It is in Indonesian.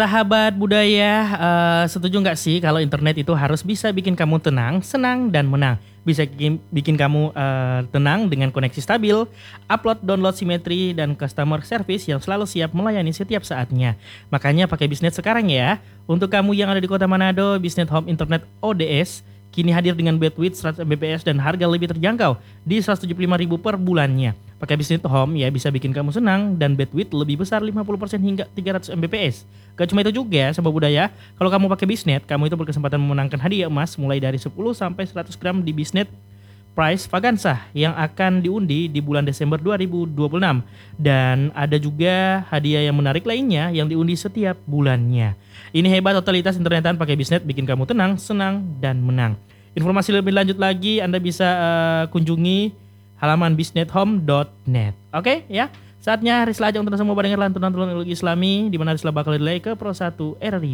Sahabat budaya, setuju nggak sih kalau internet itu harus bisa bikin kamu tenang, senang, dan menang? Bisa bikin kamu tenang dengan koneksi stabil, upload download simetri, dan customer service yang selalu siap melayani setiap saatnya. Makanya pakai Bisnet sekarang ya. Untuk kamu yang ada di kota Manado, Bisnet Home Internet ODS kini hadir dengan bandwidth 100 Mbps dan harga lebih terjangkau di 175.000 per bulannya. Pakai Bisnet Home ya bisa bikin kamu senang dan bandwidth lebih besar 50% hingga 300 Mbps. Gak cuma itu juga, sahabat budaya, kalau kamu pakai Bisnet, kamu itu berkesempatan memenangkan hadiah emas mulai dari 10 sampai 100 gram di Bisnet Prize Vagansa yang akan diundi di bulan Desember 2026. Dan ada juga hadiah yang menarik lainnya yang diundi setiap bulannya. Ini hebat totalitas internetan pakai Bisnet bikin kamu tenang, senang, dan menang. Informasi lebih lanjut lagi Anda bisa kunjungi halaman bisnethome.net. Oke ya, saatnya Risla ajak untuk semua barengan lantunan teknologi Islami di mana Risla bakal delay ke Pro 1 RRI.